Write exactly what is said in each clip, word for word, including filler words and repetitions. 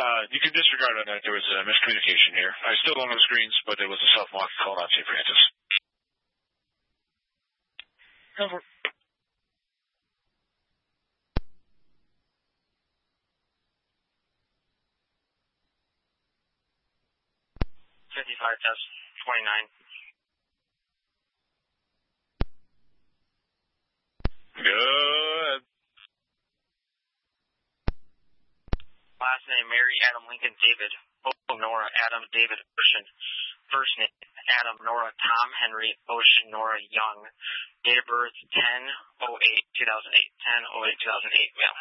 uh, you can disregard on that. There was a miscommunication here. I still don't know the screens, but there was a self-mark called out Saint Francis. Over. fifty-five, test twenty-nine. Good. Last name, Mary Adam Lincoln David. Oh, Nora Adam David Ocean. First name, Adam Nora Tom Henry Ocean Nora Young. Date of birth, ten oh eight two thousand eight. ten oh eight two thousand eight, male.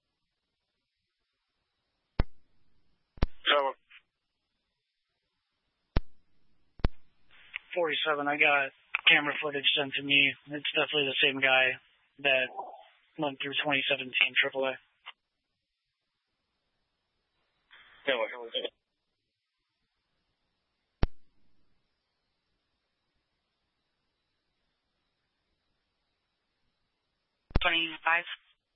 So, forty-seven, I got camera footage sent to me. It's definitely the same guy that went through twenty seventeen triple A. Yeah, what was it? twenty-five.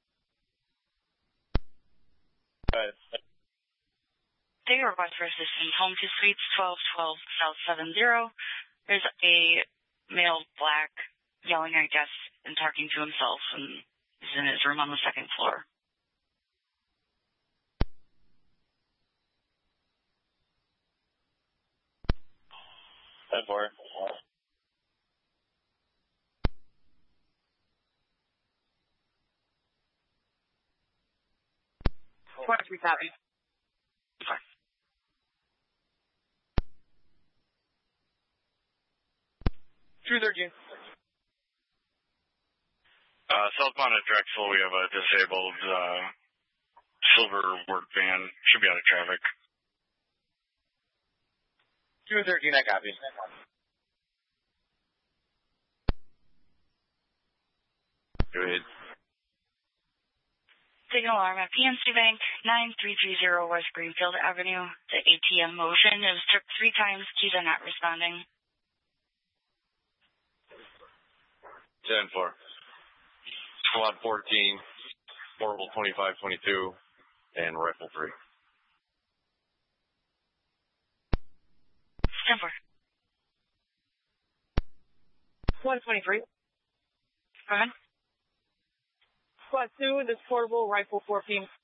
Right. Take a request for assistance. Home to Suites, twelve twelve South seven zero. There's a male black yelling, I guess, and talking to himself, and he's in his room on the second floor. ten four. twenty-three copy. Okay. two thirteen. uh, southbound at Drexel, we have a disabled, uh, silver work van. Should be out of traffic. two thirteen, I copy. Good. Signal alarm at P N C Bank, nine three three zero West Greenfield Avenue. The A T M motion is tripped three times. Keys are not responding. ten four. Squad fourteen, portable twenty-five twenty-two, and rifle three. ten four. one twenty-three. Go ahead. Squad two, this portable rifle four P M.